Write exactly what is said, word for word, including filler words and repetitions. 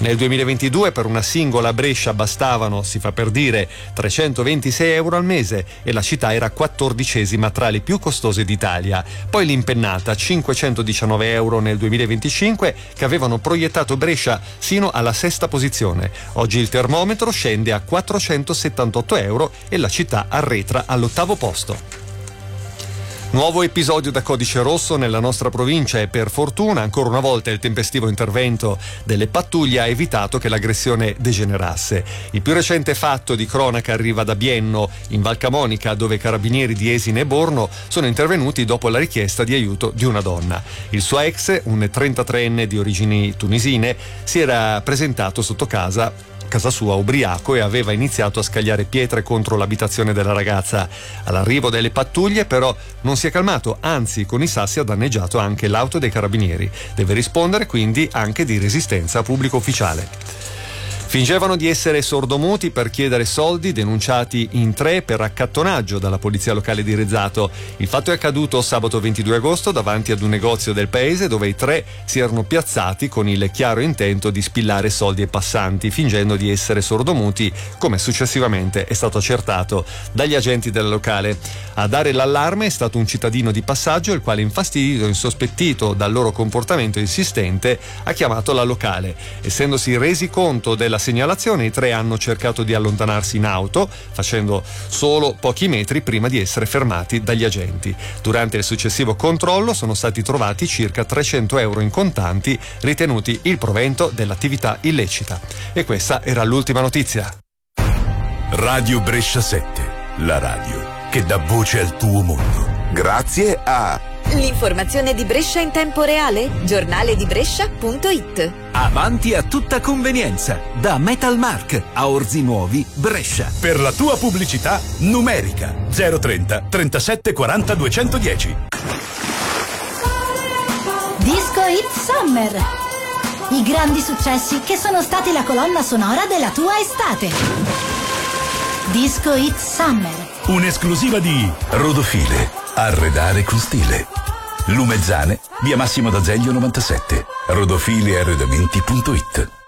Nel duemilaventidue per una singola a Brescia bastavano, si fa per dire, trecentoventisei euro al mese e la città era quattordicesima tra le più costose d'Italia. Poi l'impennata, cinquecentodiciannove euro nel duemilaventicinque, che avevano proiettato Brescia sino alla sesta posizione. Oggi il termometro scende a quattrocentosettantotto euro e la città arretra all'ottavo posto. Nuovo episodio da codice rosso nella nostra provincia e per fortuna ancora una volta il tempestivo intervento delle pattuglie ha evitato che l'aggressione degenerasse. Il più recente fatto di cronaca arriva da Bienno, in Val Camonica, dove carabinieri di Esine e Borno sono intervenuti dopo la richiesta di aiuto di una donna. Il suo ex, un trentatreenne di origini tunisine, si era presentato sotto casa casa sua ubriaco e aveva iniziato a scagliare pietre contro l'abitazione della ragazza. All'arrivo delle pattuglie però non si è calmato, anzi con i sassi ha danneggiato anche l'auto dei carabinieri. Deve rispondere quindi anche di resistenza a pubblico ufficiale. Fingevano di essere sordomuti per chiedere soldi, denunciati in tre per accattonaggio dalla polizia locale di Rezzato. Il fatto è accaduto sabato ventidue agosto davanti ad un negozio del paese dove i tre si erano piazzati con il chiaro intento di spillare soldi ai passanti, fingendo di essere sordomuti, come successivamente è stato accertato dagli agenti del locale. A dare l'allarme è stato un cittadino di passaggio, il quale, infastidito e insospettito dal loro comportamento insistente, ha chiamato la locale. Essendosi resi conto della segnalazione, i tre hanno cercato di allontanarsi in auto, facendo solo pochi metri prima di essere fermati dagli agenti. Durante il successivo controllo sono stati trovati circa trecento euro in contanti, ritenuti il provento dell'attività illecita. E questa era l'ultima notizia. Radio Brescia sette, la radio che dà voce al tuo mondo. Grazie a l'informazione di Brescia in tempo reale, giornale di Brescia punto it. Avanti a tutta convenienza, da Metalmark a Orzi Nuovi, Brescia. Per la tua pubblicità numerica zero trenta trentasette quaranta duecentodieci. Disco Hit Summer. I grandi successi che sono stati la colonna sonora della tua estate. Disco Hit Summer. Un'esclusiva di Rodofile, arredare con stile. Lumezzane, via Massimo d'Azeglio novantasette. rodofile arredamenti punto it.